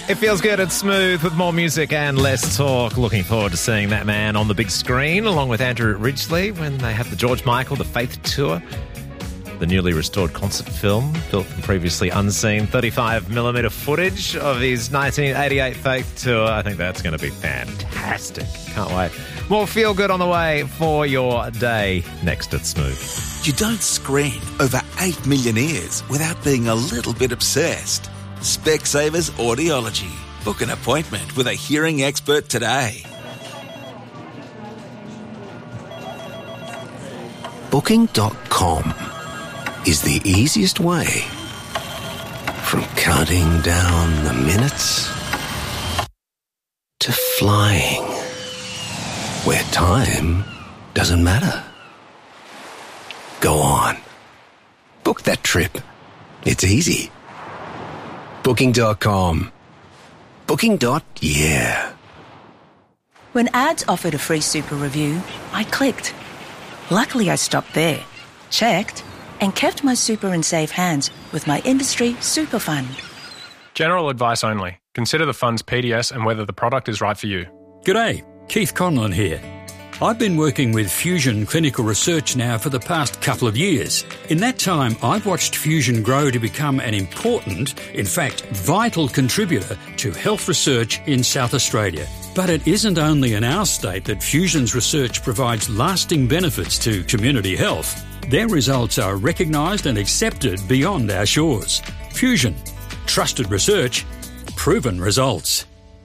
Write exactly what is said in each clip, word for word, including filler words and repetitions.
It feels good and smooth with more music and less talk. Looking forward to seeing that man on the big screen along with Andrew Ridgeley when they have the George Michael, the Faith Tour, the newly restored concert film built from previously unseen thirty-five millimeter footage of his nineteen eighty-eight Faith Tour. I think that's going to be fantastic. Can't wait. More feel good on the way for your day next at Smooth. You don't screen over eight million ears without being a little bit obsessed. Specsavers Audiology. Book an appointment with a hearing expert today. Booking dot com is the easiest way from counting down the minutes to flying where time doesn't matter. Go on. Book that trip. It's easy. Booking dot com. Booking. Yeah. When ads offered a free super review, I clicked. Luckily, I stopped there, checked, and kept my super in safe hands with my industry super fund. General advice only. Consider the fund's P D S and whether the product is right for you. G'day, Keith Conlon here. I've been working with Fusion Clinical Research now for the past couple of years. In that time, I've watched Fusion grow to become an important, in fact, vital contributor to health research in South Australia. But it isn't only in our state that Fusion's research provides lasting benefits to community health. Their results are recognised and accepted beyond our shores. Fusion. Trusted research. Proven results.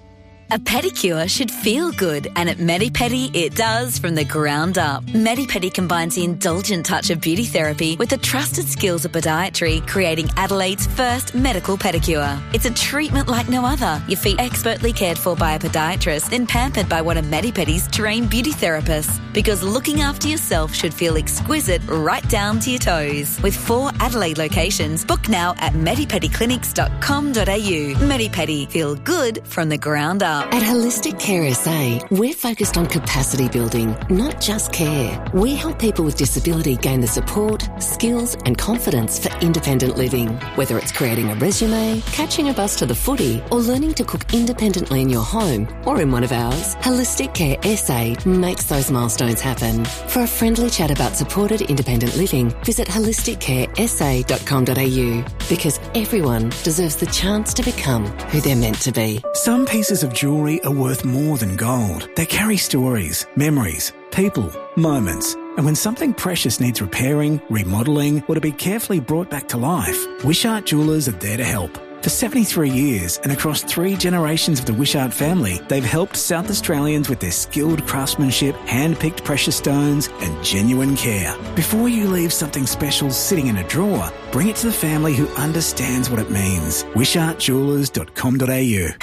A pedicure should feel good, and at Medipedi it does from the ground up. Medipedi combines the indulgent touch of beauty therapy with the trusted skills of podiatry, creating Adelaide's first medical pedicure. It's a treatment like no other. Your feet expertly cared for by a podiatrist, then pampered by one of Medipedi's trained beauty therapists. Because looking after yourself should feel exquisite right down to your toes. With four Adelaide locations, book now at medipedi clinics dot com dot a u. Medipedi, feel good from the ground up. At Holistic Care S A, we're focused on capacity building, not just care. We help people with disability gain the support, skills and confidence for independent living. Whether it's creating a resume, catching a bus to the footy, or learning to cook independently in your home or in one of ours, Holistic Care S A makes those milestones happen. For a friendly chat about supported independent living, visit holistic care s a dot com dot a u, because everyone deserves the chance to become who they're meant to be. Some pieces of jewellery are worth more than gold. They carry stories, memories, people, moments. And when something precious needs repairing, remodelling, or to be carefully brought back to life, Wishart Jewellers are there to help. For seventy-three years and across three generations of the Wishart family, they've helped South Australians with their skilled craftsmanship, hand-picked precious stones and genuine care. Before you leave something special sitting in a drawer, bring it to the family who understands what it means. wishart jewellers dot com dot a u.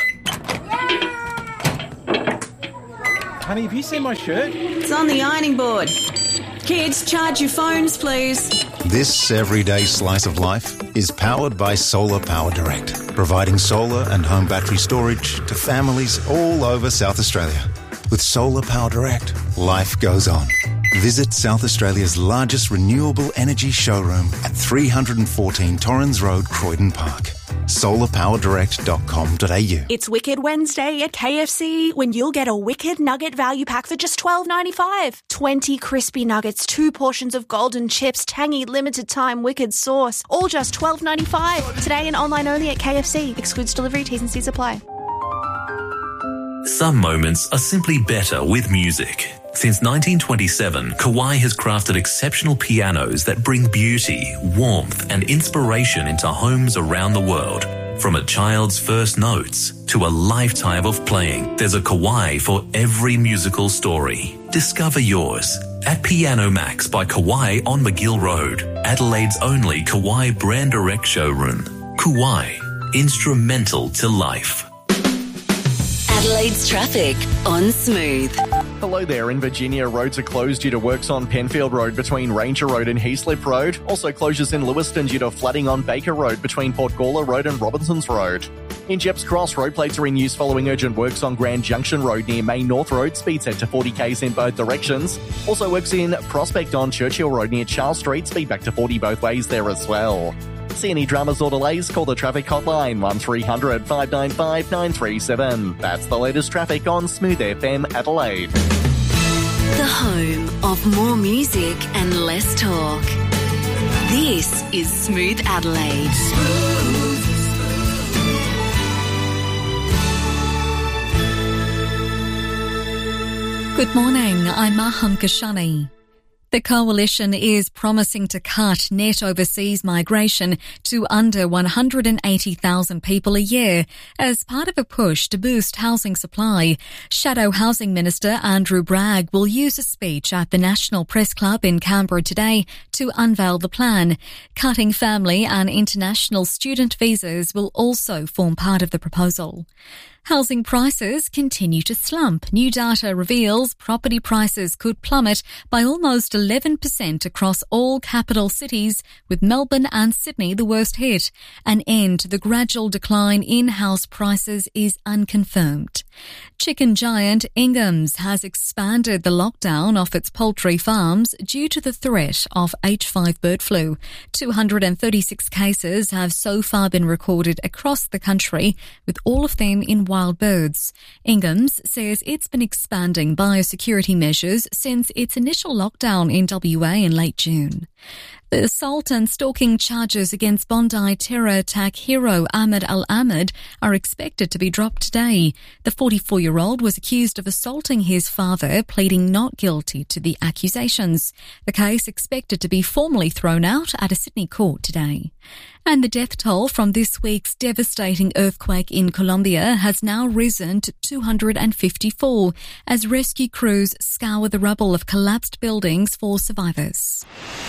Honey, have you seen my shirt? It's on the ironing board. Kids, charge your phones, please. This everyday slice of life is powered by Solar Power Direct, providing solar and home battery storage to families all over South Australia. With Solar Power Direct, life goes on. Visit South Australia's largest renewable energy showroom at three fourteen Torrens Road, Croydon Park. solar power direct dot com dot a u. It's Wicked Wednesday at K F C when you'll get a Wicked Nugget value pack for just twelve ninety-five. twenty crispy nuggets, two portions of golden chips, tangy limited time Wicked sauce, all just twelve ninety-five. Today and online only at K F C. Excludes delivery, T's and C's apply. Some moments are simply better with music. Since nineteen twenty-seven, Kawai has crafted exceptional pianos that bring beauty, warmth and inspiration into homes around the world. From a child's first notes to a lifetime of playing, there's a Kawai for every musical story. Discover yours at Piano Max by Kawai on McGill Road, Adelaide's only Kawai brand direct showroom. Kawai, instrumental to life. Adelaide's traffic on Smooth. Hello there. In Virginia, roads are closed due to works on Penfield Road between Ranger Road and Heaslip Road. Also closures in Lewiston due to flooding on Baker Road between Port Gawler Road and Robinsons Road. In Jepps Cross, road plates are in use following urgent works on Grand Junction Road near Main North Road. Speed set to forty k's in both directions. Also works in Prospect on Churchill Road near Charles Street. Speed back to forty both ways there as well. See any dramas or delays? Call the traffic hotline one three hundred five nine five nine three seven. That's the latest traffic on Smooth F M Adelaide. The home of more music and less talk. This is Smooth Adelaide. Smooth. Good morning, I'm Maham Kashani. The Coalition is promising to cut net overseas migration to under one hundred eighty thousand people a year as part of a push to boost housing supply. Shadow Housing Minister Andrew Bragg will use a speech at the National Press Club in Canberra today to unveil the plan. Cutting family and international student visas will also form part of the proposal. Housing prices continue to slump. New data reveals property prices could plummet by almost eleven percent across all capital cities, with Melbourne and Sydney the worst hit. An end to the gradual decline in house prices is unconfirmed. Chicken giant Ingham's has expanded the lockdown of its poultry farms due to the threat of H five bird flu. two hundred thirty-six cases have so far been recorded across the country, with all of them in wild birds. Ingham's says it's been expanding biosecurity measures since its initial lockdown in W A in late June. The assault and stalking charges against Bondi terror attack hero Ahmed Al-Ahmed are expected to be dropped today. The forty-four-year-old was accused of assaulting his father, pleading not guilty to the accusations. The case expected to be formally thrown out at a Sydney court today. And the death toll from this week's devastating earthquake in Colombia has now risen to two hundred fifty-four as rescue crews scour the rubble of collapsed buildings for survivors.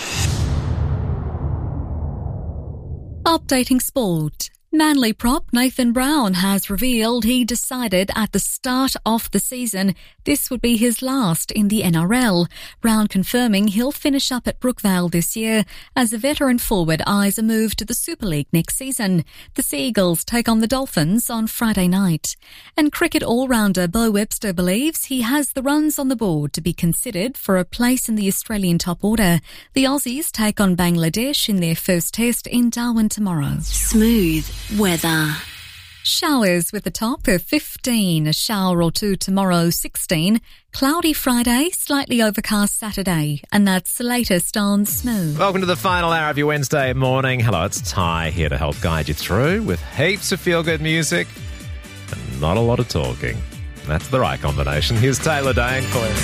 Updating sport. Manly prop Nathan Brown has revealed he decided at the start of the season this would be his last in the N R L. Brown confirming he'll finish up at Brookvale this year as the veteran forward eyes a move to the Super League next season. The Seagulls take on the Dolphins on Friday night. And cricket all-rounder Bo Webster believes he has the runs on the board to be considered for a place in the Australian top order. The Aussies take on Bangladesh in their first test in Darwin tomorrow. Smooth weather. Showers with a top of fifteen, a shower or two tomorrow, sixteen. Cloudy Friday, slightly overcast Saturday. And that's the latest on Smooth. Welcome to the final hour of your Wednesday morning. Hello, it's Ty here to help guide you through with heaps of feel-good music and not a lot of talking. That's the right combination. Here's Taylor Dane for you.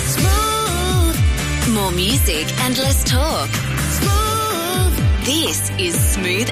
Smooth. More music and less talk. Smooth. This is Smooth